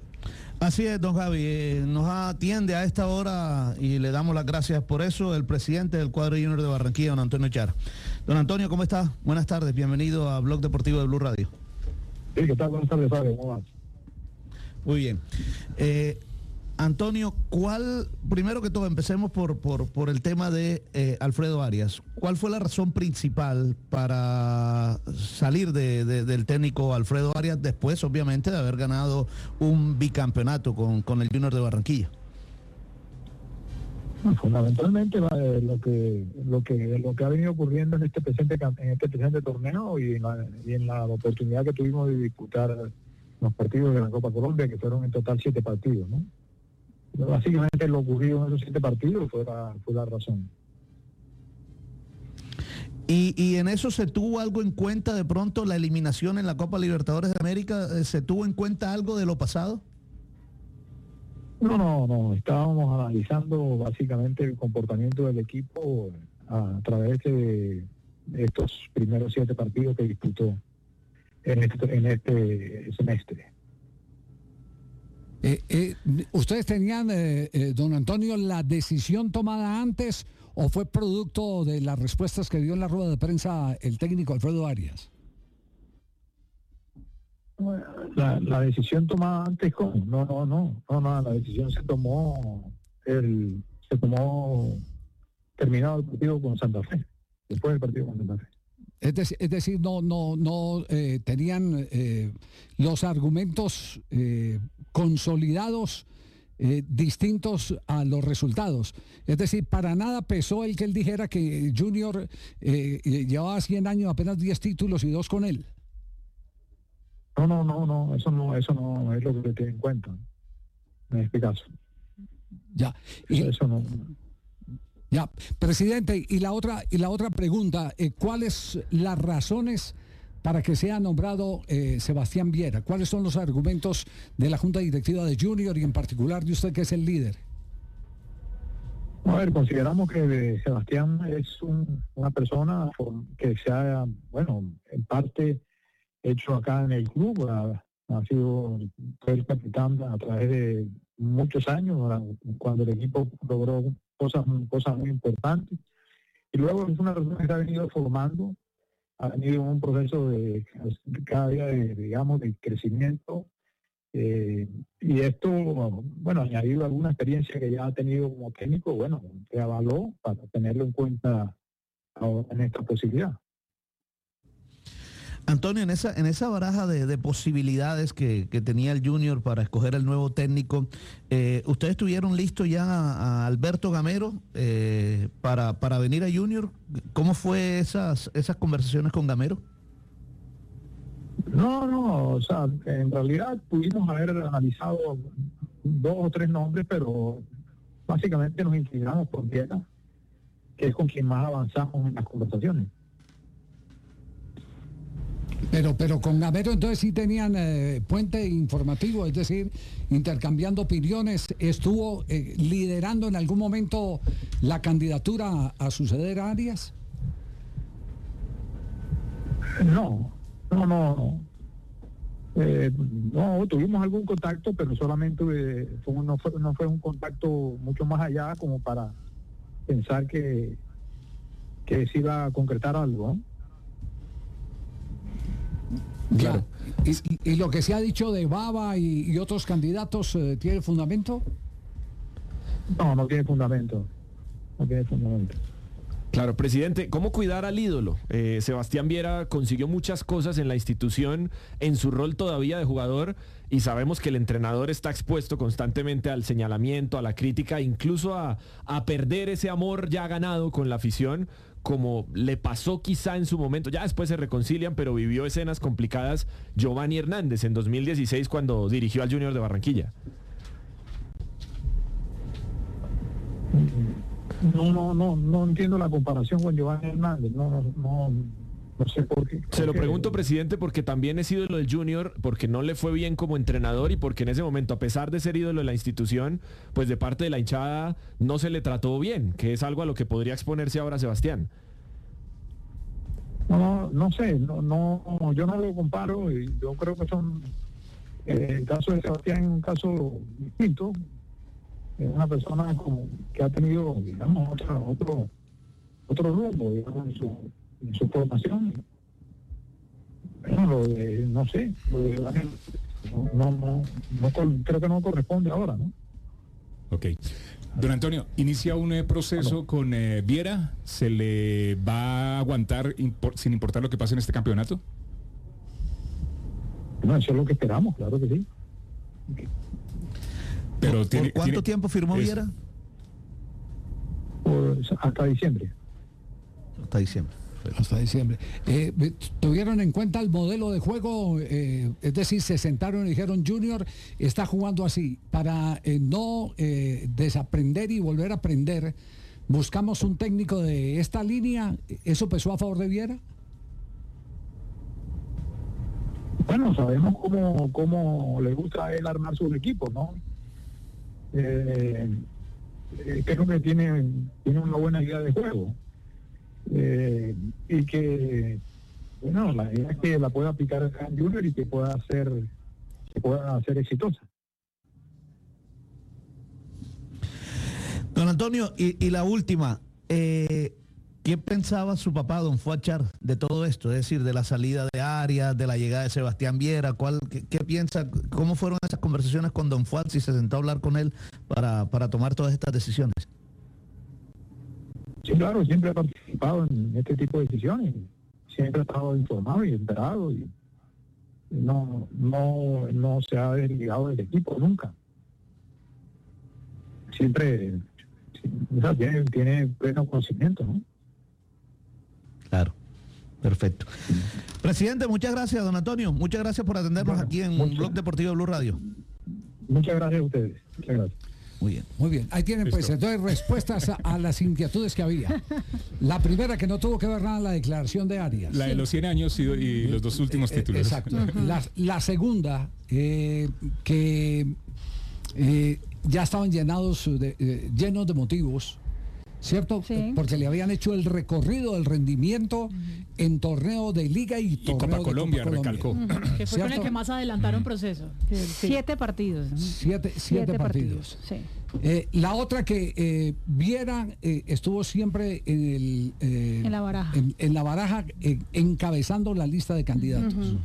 Así es, don Javi, eh, nos atiende a esta hora y le damos las gracias por eso el presidente del cuadro Junior de Barranquilla, don Antonio Char. Don Antonio, ¿cómo está? Buenas tardes, bienvenido a Blog Deportivo de Blue Radio. Sí, ¿qué tal? Buenas tardes, Fabio, ¿cómo vas? Muy bien. Eh, Antonio, ¿cuál, primero que todo, empecemos por, por, por el tema de eh, Alfredo Arias. ¿Cuál fue la razón principal para salir de, de, del técnico Alfredo Arias después, obviamente, de haber ganado un bicampeonato con, con el Junior de Barranquilla? Fundamentalmente lo que lo que lo que ha venido ocurriendo en este presente en este presente torneo y en la, y en la oportunidad que tuvimos de disputar los partidos de la Copa Colombia, que fueron en total siete partidos, ¿no? Básicamente lo ocurrido en esos siete partidos fue la, fue la razón. Y, y en eso se tuvo algo en cuenta, de pronto la eliminación en la Copa Libertadores de América, ¿se tuvo en cuenta algo de lo pasado? No, no, no, estábamos analizando básicamente el comportamiento del equipo a, a través de estos primeros siete partidos que disputó en este, en este semestre. Eh, eh, ¿Ustedes tenían, eh, eh, don Antonio, la decisión tomada antes o fue producto de las respuestas que dio en la rueda de prensa el técnico Alfredo Arias? La, la decisión tomada antes, ¿cómo? No, no, no, no, no, la decisión se tomó, el, se tomó terminado el partido con Santa Fe, después del partido con Santa Fe. Es decir, es decir no, no, no eh, tenían eh, los argumentos eh, consolidados eh, distintos a los resultados. Es decir, para nada pesó el que él dijera que Junior eh, llevaba cien años, apenas diez títulos y dos con él. No, no, no, no, eso no, eso no es lo que se tiene en cuenta en este caso. Ya. Y eso no. Ya, presidente, y la otra y la otra pregunta, eh, ¿cuáles las razones para que sea nombrado eh, Sebastián Viera? ¿Cuáles son los argumentos de la Junta Directiva de Junior y en particular de usted que es el líder? A ver, consideramos que Sebastián es un, una persona que se ha, bueno, en parte hecho acá en el club, ha, ha sido el capitán a través de muchos años, cuando el equipo logró cosas, cosas muy importantes. Y luego es una persona que se ha venido formando, ha venido en un proceso de cada día de, digamos, de crecimiento. Eh, y esto, bueno, añadido alguna experiencia que ya ha tenido como técnico, bueno, se avaló para tenerlo en cuenta ahora en esta posibilidad. Antonio, en esa en esa baraja de, de posibilidades que, que tenía el Junior para escoger el nuevo técnico, eh, ¿ustedes tuvieron listo ya a, a Alberto Gamero eh, para, para venir a Junior? ¿Cómo fue esas, esas conversaciones con Gamero? No, no, o sea, en realidad pudimos haber analizado dos o tres nombres, pero básicamente nos inclinamos por Viera, que es con quien más avanzamos en las conversaciones. Pero pero con Gamero entonces sí tenían eh, puente informativo, es decir, intercambiando opiniones. ¿Estuvo eh, liderando en algún momento la candidatura a, a suceder a Arias? No, no, no, no. Eh, no, tuvimos algún contacto, pero solamente eh, fue, no, fue, no fue un contacto mucho más allá como para pensar que, que se iba a concretar algo, ¿no? Claro. ¿Y, y, y lo que se ha dicho de Baba y, y otros candidatos eh, tiene fundamento? No, no tiene fundamento. No tiene fundamento. Claro, presidente, ¿cómo cuidar al ídolo? Eh, Sebastián Viera consiguió muchas cosas en la institución, en su rol todavía de jugador, y sabemos que el entrenador está expuesto constantemente al señalamiento, a la crítica, incluso a, a perder ese amor ya ganado con la afición, como le pasó quizá en su momento. Ya después se reconcilian, pero vivió escenas complicadas Giovanni Hernández en dos mil dieciséis cuando dirigió al Junior de Barranquilla. No, no, no, no entiendo la comparación con Giovanni Hernández. No, no, no, no sé por qué. Se lo pregunto, presidente, porque también es ídolo del Junior, porque no le fue bien como entrenador y porque en ese momento, a pesar de ser ídolo de la institución, pues de parte de la hinchada no se le trató bien, que es algo a lo que podría exponerse ahora Sebastián. No, no, no sé, no, no, yo no lo comparo y yo creo que son, eh, el caso de Sebastián es un caso distinto. Es una persona como que ha tenido, digamos, otro otro otro rumbo, digamos, en su, en su formación. Bueno, lo de, no sé, lo de, no, no, no, no, creo que no corresponde ahora, ¿no? Ok. Don Antonio, inicia un eh, proceso Hola. con eh, Viera. ¿Se le va a aguantar impor, sin importar lo que pase en este campeonato? No, eso es lo que esperamos, claro que sí. Pero ¿Por, tiene, ¿por cuánto tiene, tiempo firmó es, Viera? Por, hasta diciembre. Hasta diciembre. Hasta diciembre. Eh, ¿Tuvieron en cuenta el modelo de juego? Eh, es decir, se sentaron y dijeron, Junior está jugando así. Para eh, no eh, desaprender y volver a aprender, buscamos un técnico de esta línea. ¿Eso pesó a favor de Viera? Bueno, sabemos cómo, cómo le gusta a él armar sus equipos, ¿no? Eh, eh, creo que tiene, tiene una buena idea de juego. Eh, y que, bueno, la idea es que la pueda aplicar acá en Junior y que pueda ser, que pueda ser exitosa. Don Antonio, y, y la última, eh, ¿qué pensaba su papá, don Fuachar, de todo esto? Es decir, de la salida de Arias, de la llegada de Sebastián Viera, ¿cuál, qué, qué piensa? ¿Cómo fueron esas conversaciones con don Fuat si se sentó a hablar con él para, para tomar todas estas decisiones? Sí, claro, siempre he participado en este tipo de decisiones. Siempre he estado informado y enterado y no, no, no se ha desligado del equipo nunca. Siempre, o sea, tiene, tiene pleno conocimiento, ¿no? Claro. Perfecto. Presidente, muchas gracias, don Antonio. Muchas gracias por atendernos bueno, aquí en mucho. Blog Deportivo de Blue Radio. Muchas gracias a ustedes. Muchas gracias. Muy bien. Muy bien. Ahí tienen pues entonces respuestas a, a las inquietudes que había. La primera, que no tuvo que ver nada, la declaración de Arias. La de los cien años y, y los dos últimos eh, títulos. Exacto. Uh-huh. la, la segunda, eh, que eh, ya estaban llenados de, eh, llenos de motivos, ¿cierto? Sí. Porque le habían hecho el recorrido del rendimiento uh-huh. en torneo de Liga y torneo y Copa de Colombia, Copa Colombia. recalcó. Uh-huh. Que fue con el que más adelantaron uh-huh. proceso. Sí. Siete partidos. Siete, siete, siete partidos. partidos. Sí. Eh, la otra que eh, Viera eh, estuvo siempre en, el, eh, en la baraja, en, en la baraja eh, encabezando la lista de candidatos. Uh-huh.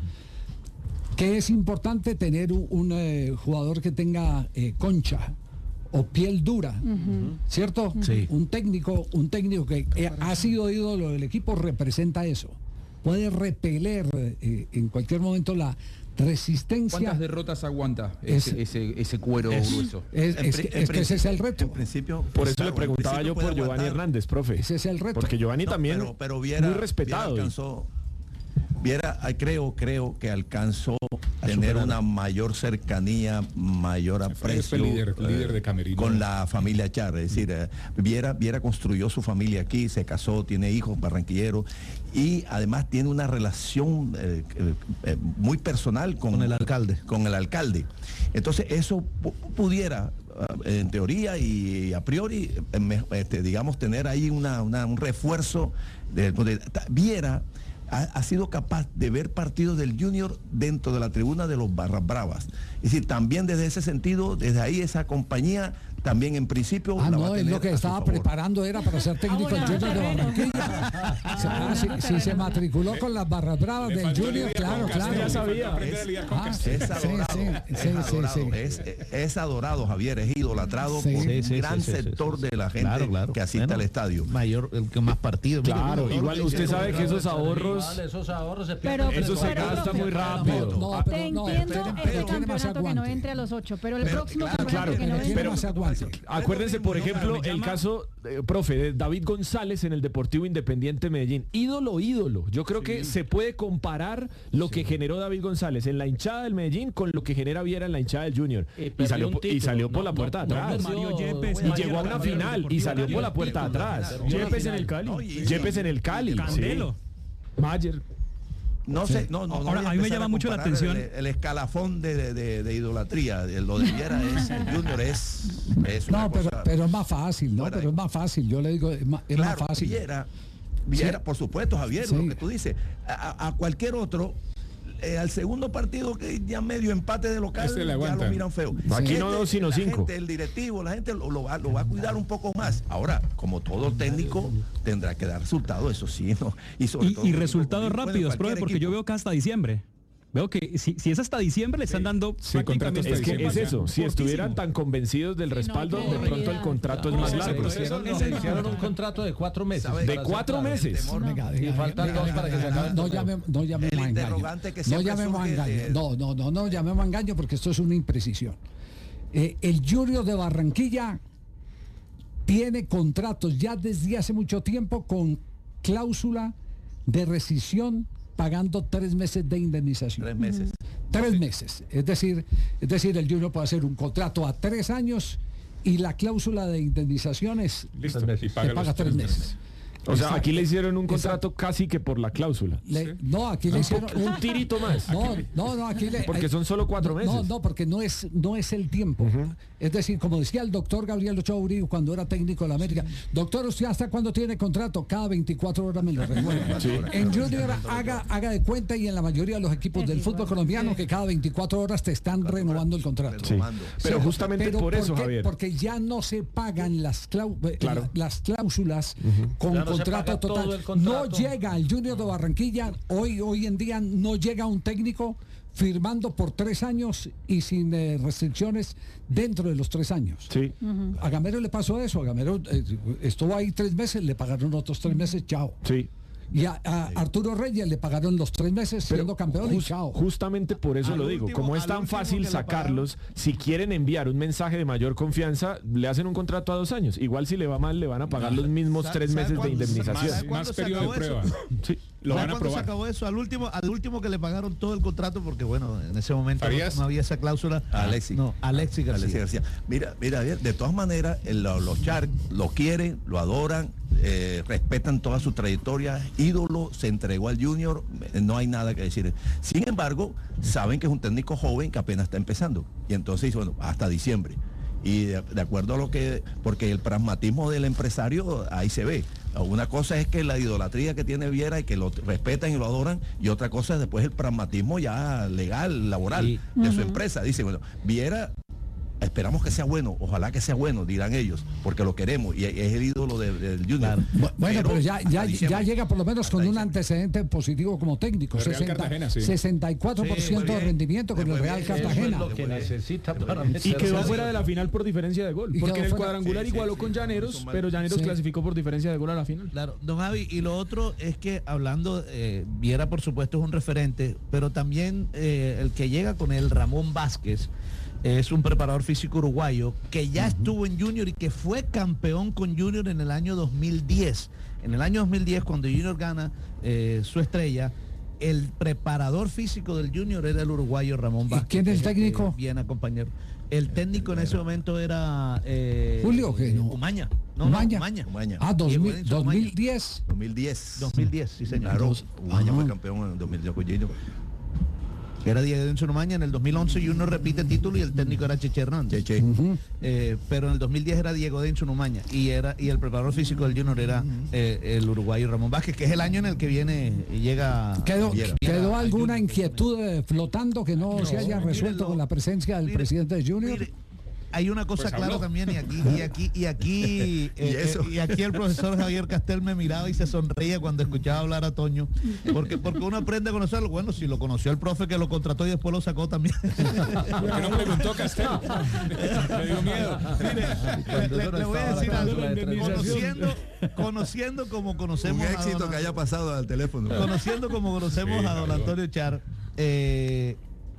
Que es importante tener un, un eh, jugador que tenga eh, concha o piel dura, uh-huh. ¿cierto? Sí. Un técnico, un técnico que eh, ha sido ídolo del equipo representa eso. Puede repeler eh, en cualquier momento la resistencia. ¿Cuántas derrotas aguanta ese, es, ese, ese cuero es, grueso? Es, es, es, es que ese es el reto. En principio, por eso claro, le preguntaba yo por Giovanni Hernández, profe. Ese es el reto. Porque Giovanni no, también pero, pero Viera, muy respetado. Viera alcanzó, Viera, creo, creo que alcanzó a tener una mayor cercanía, mayor aprecio líder, eh, líder de camerino con la familia Char. Es decir, eh, Viera, Viera construyó su familia aquí, se casó, tiene hijos barranquilleros y además tiene una relación eh, eh, muy personal con, con el alcalde. Con el alcalde. Entonces eso pudiera, en teoría y a priori, este, digamos, tener ahí una, una, un refuerzo. De, de, Viera ha, ha sido capaz de ver partidos del Junior dentro de la tribuna de los Barras Bravas. Es decir, también desde ese sentido, desde ahí esa compañía también en principio ah, la no, va a es tener lo que a su estaba favor. preparando era para ser técnico del Junior de Barranquilla. Ah, si, si se matriculó con las Barras Bravas Le del Junior, claro, claro. Ya sabía. Es, ah, sí, es adorado, sí, sí, es, adorado sí, sí. Es, es adorado, Javier, es idolatrado sí, por sí, un sí, gran sí, sector sí, sí, de la gente claro, claro. que asiste bueno, al estadio. Mayor, el que más partidos. Claro, mire, igual usted sabe que esos ahorros, esos ahorros se pero, eso se gasta muy rápido. No, no, te no, entiendo este campeonato que no entre a los ocho, pero el próximo campeonato que no entre. Acuérdense, por ejemplo, el caso, eh, profe, de David González en el Deportivo Independiente Medellín. Ídolo, ídolo. Yo creo sí. que se puede comparar lo sí. que generó David González en la hinchada del Medellín con lo que genera Viera en la hinchada del Junior. Eh, y, salió, y salió por no, la puerta de no, atrás. No, Mario Yepes, y llegó a una final y salió por la puerta de atrás. Yepes en el Cali. Yepes en el Cali. Candelo. Mayer. No sé, no, no. Ahora, no a mí me llama mucho la atención. El, el escalafón de, de, de, de idolatría, lo de Viera es, el Junior es, es no, pero, pero es más fácil, ¿no? Pero es más fácil, yo le digo, es más, es claro, más fácil. Viera, Viera sí. por supuesto, Javier, sí. lo que tú dices, a, a cualquier otro, eh, al segundo partido que ya medio empate de local, este ya lo miran feo. Aquí gente, no dos, sino la cinco. Gente, el directivo, la gente lo, lo, va, lo va a cuidar un poco más. Ahora, como todo técnico, tendrá que dar resultados, eso sí, ¿no? Y, sobre y, todo, y resultados rápidos, profe, porque equipo. Yo veo que hasta diciembre. Veo que si, si es hasta diciembre le están sí. dando sí, prácticamente es que es eso, si estuvieran tan convencidos del respaldo, sí, no, de pronto el contrato no, es más largo. Hicieron, no, hicieron un contrato de cuatro meses. De cuatro meses. Y faltan dos para que se acabe. No llamemos no llamemos a engaño. No llamemos a engaño. No, no, no, no llamemos a engaño porque esto es una imprecisión. Eh, el Junior de Barranquilla tiene contratos ya desde hace mucho tiempo con cláusula de rescisión pagando tres meses de indemnización. Tres meses. Tres meses. Es decir, es decir, el Junior puede hacer un contrato a tres años y la cláusula de indemnización es listo, y paga, paga tres meses. meses. O sea, aquí le hicieron un contrato Exacto. casi que por la cláusula. Le, no, aquí le hicieron un, un tirito más. No, no, no, aquí le, porque son solo cuatro meses. No, no, porque no es, no es el tiempo. Uh-huh. Es decir, como decía el doctor Gabriel Ochoa Uribe cuando era técnico de la América, doctor, ¿usted hasta cuándo tiene contrato? Cada veinticuatro horas me lo renueva. Sí. En Junior haga, haga de cuenta y en la mayoría de los equipos del fútbol colombiano que cada veinticuatro horas te están renovando el contrato. Sí. Pero sí, justamente pero por eso, porque, Javier. Porque ya no se pagan las, clau, claro. las cláusulas uh-huh. con claro, contrato paga todo total. el contrato. No llega el Junior de Barranquilla, hoy, hoy en día no llega un técnico firmando por tres años y sin eh, restricciones dentro de los tres años. Sí. Uh-huh. A Gamero le pasó eso, a Gamero eh, estuvo ahí tres meses, le pagaron otros tres meses, chao. Sí. Y a, a Arturo Reyes le pagaron los tres meses Pero siendo campeón just, y chao. Justamente por eso Al lo digo. último, Como es al tan último fácil sacarlos, si quieren enviar un mensaje de mayor confianza, le hacen un contrato a dos años. Igual si le va mal, le van a pagar los mismos tres meses de indemnización. ¿Sabe cuándo se acabó eso? Sí, lo van a probar. Se acabó eso? Al último, al último que le pagaron todo el contrato, porque bueno, en ese momento no, no había esa cláusula. Alexis. No, Alexis García. Alexis García. Mira, mira, de todas maneras, los, los Sharks lo quieren, lo adoran, eh, respetan toda su trayectoria, ídolo, se entregó al Junior, no hay nada que decir. Sin embargo, saben que es un técnico joven que apenas está empezando. Y entonces, bueno, hasta diciembre. Y de, de acuerdo a lo que, porque el pragmatismo del empresario ahí se ve. Una cosa es que la idolatría que tiene Viera y que lo respetan y lo adoran, y otra cosa es después el pragmatismo ya legal, laboral Sí. de Uh-huh. su empresa. Dice, bueno, Viera, esperamos que sea bueno, ojalá que sea bueno, dirán ellos, porque lo queremos y es el ídolo de- del Junior. Bueno, pero, ya, ya, hasta diciembre. ya llega por lo menos con un antecedente positivo como técnico. El Real sesenta, Cartagena, sí. sesenta y cuatro por ciento Sí, muy de bien. rendimiento con el Real Cartagena. Eso es lo que necesita para Y meterse quedó así. fuera de la final por diferencia de gol. Y Porque quedó en el fuera. cuadrangular Sí, sí, igualó sí, con Llaneros, pero Llaneros Sí. clasificó por diferencia de gol a la final. Claro, don Javi, y lo otro es que hablando, eh, Viera por supuesto es un referente, pero también eh, el que llega con él, Ramón Vázquez, es un preparador físico uruguayo que ya estuvo en Junior y que fue campeón con Junior en el año dos mil diez. En el año dos mil diez, cuando Junior gana eh, su estrella, el preparador físico del Junior era el uruguayo Ramón Vázquez. quién es el técnico? Bien acompañado. El técnico en ese momento era eh, Julio, ¿qué? No. Umaña. No, Umaña. no, Umaña. Umaña. Ah, dos Diego mil- Edinson dos mil Umaña. diez. dos mil diez. dos mil diez, sí señor. Claro, Dos- Umaña fue Ajá. campeón en dos mil diez con Junior. Era Diego Edinson Umaña en el dos mil once y uno repite título y el técnico era Cheche Hernández. Eh, pero en el dos mil diez era Diego Edinson Umaña y era y el preparador físico del Junior era eh, el uruguayo Ramón Vázquez, que es el año en el que viene y llega. ¿Quedó, Viera. quedó alguna inquietud eh, flotando que no, No, se haya resuelto mírelo. con la presencia del presidente de Junior? Hay una cosa Pues clara habló. también y aquí y aquí y aquí eh, ¿Y eso? eh, y aquí el profesor Javier Castel me miraba y se sonreía cuando escuchaba hablar a Toño, porque porque uno aprende a conocerlo. Bueno, si lo conoció el profe que lo contrató y después lo sacó también. ¿Por qué no preguntó Castel? Le dio miedo. Le, le- le voy a decir algo. Conociendo, conociendo como conocemos Un a éxito don- que haya pasado al teléfono. Conociendo como conocemos Sí, a don Javier. Antonio Char, eh,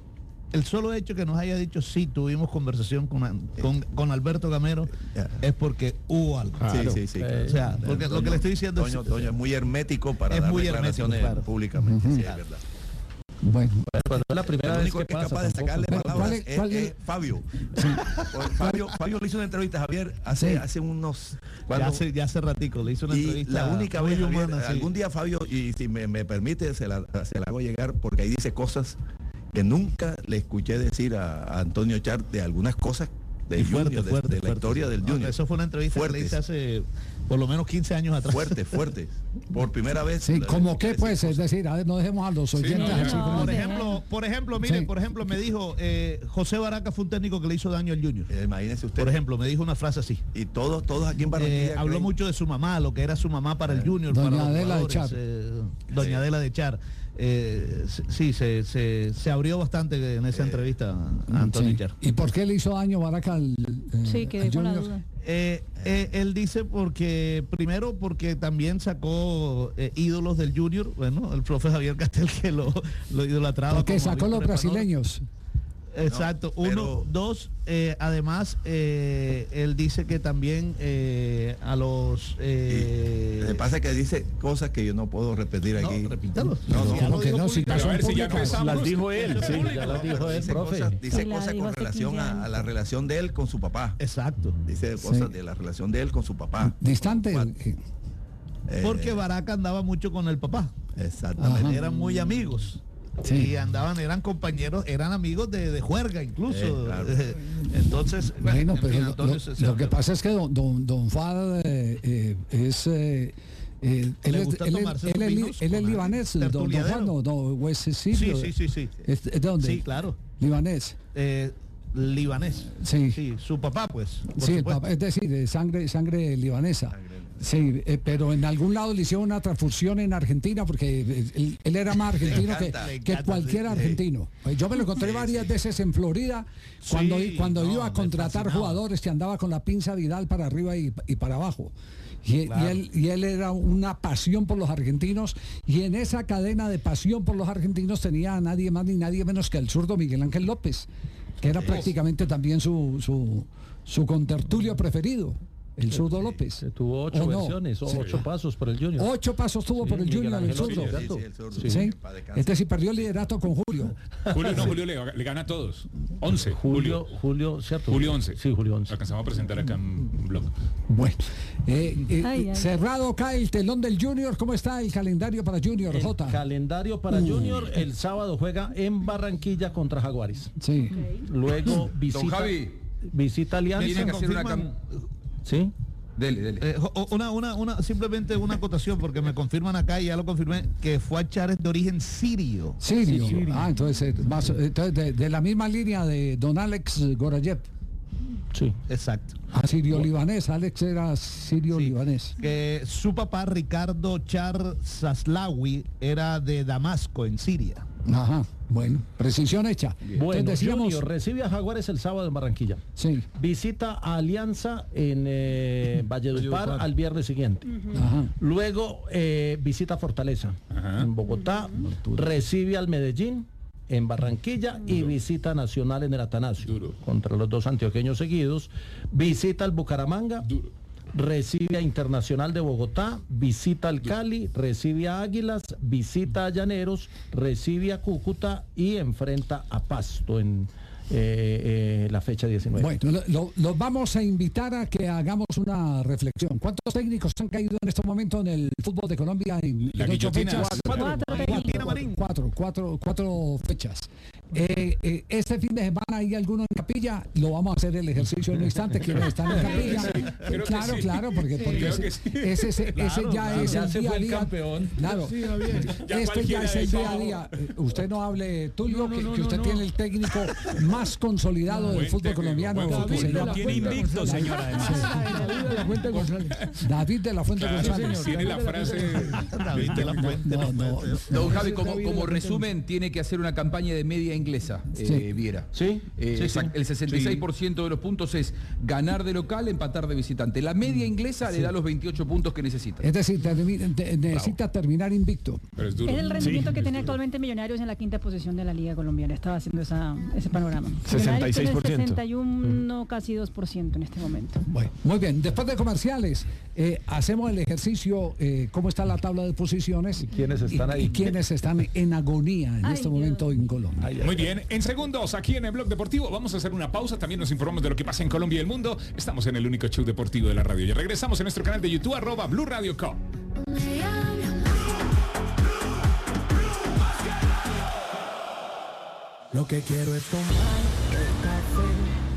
el solo hecho que nos haya dicho sí tuvimos conversación con, con, con Alberto Gamero es porque hubo algo. Sí, sí, sí. O sea, porque lo que le estoy diciendo Toño, es, Toño es muy hermético para Es dar muy declaraciones hermético, claro. públicamente. Ujú. Sí, es verdad. Bueno, cuando es la primera El vez único que que es pasa, capaz de tampoco. sacarle Pero, palabras ¿cuál es- es, cuál es- es Fabio. Pues Fabio. Fabio le hizo una entrevista a Javier hace, Sí. hace unos... ya hace, ya hace ratico le hizo una y entrevista. la única muy vez, Javier, humana, sí. algún día Fabio, y si me, me permite, se la, se la hago llegar, porque ahí dice cosas que nunca le escuché decir a, a Antonio Char de algunas cosas de Y fuerte, Junior, de- fuerte, de, la fuerte, historia sí. del No, Junior. eso fue una entrevista que le Fuertes. hice hace por lo menos quince años atrás. Fuerte, fuerte. Por primera vez. Sí, ¿cómo qué pues? Es decir, a ver, no dejemos a los oyentes no, así no, como- por ejemplo, por ejemplo, mire, Sí. por ejemplo, me dijo eh, José Baraca fue un técnico que le hizo daño al Junior. Imagínese usted. Por ejemplo, me dijo una frase así. Y todos, todos aquí en Barranquilla. Eh, habló creen- mucho de su mamá, lo que era su mamá para el Junior, Doña para los Adela de jugadores, Char. eh, Doña Adela de Char. Eh, s- sí, se, se, se abrió bastante en esa entrevista a Antonio Sí. Char. ¿Y por qué le hizo daño Baraca al, eh, Sí, quedé al con la Junior? duda. Eh, eh, él dice porque, primero porque también sacó eh, ídolos del Junior, bueno, el profe Javier Castel que lo, lo idolatraba. Porque como sacó los Víctor Emanuel. brasileños. Exacto, No, uno, pero- dos, eh, además eh, él dice que también eh, a los... Eh, Lo que pasa es que dice cosas que yo no puedo repetir no, aquí. repítalo. No, no, Ya lo ¿Cómo que dijo no? Si público. son a ver si ya públicas. empezamos. Las dijo él, sí. Ya lo dijo él, dice profe. cosas, dice Sí, la cosas dijo con hace relación quince a, a la años. relación de él con su papá. Exacto. Dice cosas de la relación de él con su papá. Distante. Con su eh, papá. Porque Eh, Baraca andaba mucho con el papá. Exactamente. Ajá. Eran muy amigos. Sí. Y andaban, eran compañeros, eran amigos de, de juerga incluso. Eh, claro. Entonces, Bueno, en pero fin, lo, Antonio lo- se- se lo que abrió. pasa es que don, don, don Fad eh, eh, es... eh, eh, él, Le es, gusta él, es- tomarse él sus es li- vinos él es con libanés, don, don tertuliadero. Juan, no, no, o es Sí, sirio. sí, sí, sí. ¿Es- ¿De dónde? Sí, claro. Libanés. Eh, libanés. Sí. Sí, su papá, pues. por Sí, el supuesto. papá, es decir, de sangre, sangre libanesa. Sí, eh, pero en algún lado le hicieron una transfusión en Argentina porque él, él era más argentino encanta, que, que cualquier argentino. Yo me lo encontré varias veces en Florida cuando, sí, cuando no, iba a contratar jugadores que andaba con la pinza Vidal para arriba y, y para abajo. Y, claro. y, él, y él era una pasión por los argentinos y en esa cadena de pasión por los argentinos tenía a nadie más ni nadie menos que el zurdo Miguel Ángel López, que era prácticamente también su, su, su contertulio preferido. El zurdo López. Se tuvo ocho no? versiones, o sí. ocho pasos por el Junior. Ocho pasos tuvo sí, por el Miguel Junior, el zurdo. Sí, sí, el zurdo. Sí. Sí. Este sí perdió el liderato con Julio. Julio no, Julio le, le gana a todos. once. Julio, Julio, Julio, ¿cierto? Julio once. Sí, Julio once. Lo alcanzamos a presentar acá en blog. Bueno, eh, eh, ay, ay. cerrado cae el telón del Junior. ¿Cómo está el calendario para Junior, el Jota? Calendario para uh. Junior, el sábado juega en Barranquilla contra Jaguares. Sí. Okay. Luego visita, Don Javi, visita Alianza. Tiene que hacer una cam... ¿Sí? Dele, dele. Eh, una, una, una, simplemente una acotación, porque me confirman acá y ya lo confirmé, que fue a Chávez de origen sirio. Sirio. Sí, sirio. Ah, entonces, más, entonces de, de la misma línea de don Alex Gorayev. Sí, exacto. Ah, sirio-libanés, Alex era sirio-libanés. Sí, que su papá, Ricardo Char Zaslawi, era de Damasco, en Siria. Ajá, bueno, precisión hecha. Bien. Bueno, decíamos... Junior recibe a Jaguares el sábado en Barranquilla. Sí. Visita a Alianza en eh, Valledupar al viernes siguiente. Uh-huh. Ajá. Luego eh, visita Fortaleza Ajá. en Bogotá. Uh-huh. Recibe al Medellín en Barranquilla Duro. Y visita Nacional en el Atanasio. Duro. Contra los dos antioqueños seguidos. Visita al Bucaramanga. Duro. Recibe a Internacional de Bogotá, visita al Cali, recibe a Águilas, visita a Llaneros, recibe a Cúcuta y enfrenta a Pasto en eh, eh, la fecha diecinueve. Bueno, los lo vamos a invitar a que hagamos una reflexión. ¿Cuántos técnicos han caído en este momento en el fútbol de Colombia en, en ocho fechas? Cuatro, cuatro, cuatro, cuatro, cuatro, cuatro fechas. Eh, eh, este fin de semana hay alguno en capilla, lo vamos a hacer el ejercicio en un instante, quienes están en capilla. Sí, eh, claro, claro, porque, sí, porque ese, sí. ese, ese, claro, ese ya claro, es ya el se día fue a día. El campeón. Claro, sí, ya este ya es el día a día. Usted no hable, Tulio, no, no, que, no, que usted no, tiene no. el técnico más consolidado no, del fútbol técnico, colombiano. David de la tiene invicto, señora. David de la Fuente González. David de la Fuente González. Tiene la frase David de la Fuente. Don Javi, como resumen, tiene que hacer una campaña de media inglesa. Eh, Viera. ¿Sí? Eh, sí, sí. El sesenta y seis por ciento sí. de los puntos es ganar de local, empatar de visitante. La media inglesa sí. le da los veintiocho puntos que necesita. Es decir, termi- te- necesita Bravo. terminar invicto. Pero es, duro. Es el rendimiento sí, que tiene actualmente Millonarios en la quinta posición de la Liga Colombiana. Estaba haciendo esa, ese panorama. sesenta y seis por ciento. sesenta y uno, mm. casi dos por ciento en este momento. Bueno, muy bien. Después de comerciales, eh, hacemos el ejercicio, eh, cómo está la tabla de posiciones. ¿Y quiénes están y, ahí? Y quiénes están en agonía en ay, este Dios. momento en Colombia. Ay, muy bien. En segundos, aquí en el Blog Deportivo, vamos a hacer una pausa. También nos informamos de lo que pasa en Colombia y el mundo. Estamos en el único show deportivo de la radio. Y regresamos en nuestro canal de YouTube, arroba Blue Radio Co. Lo que quiero es tomar